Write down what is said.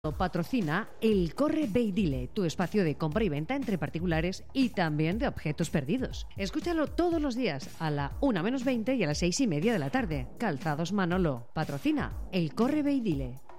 Patrocina el Corre Ve y Dile, tu espacio de compra y venta entre particulares y también de objetos perdidos. Escúchalo todos los días a la 1:20 y a las 6:30 de la tarde. Calzados Manolo. Patrocina el Corre Ve y Dile.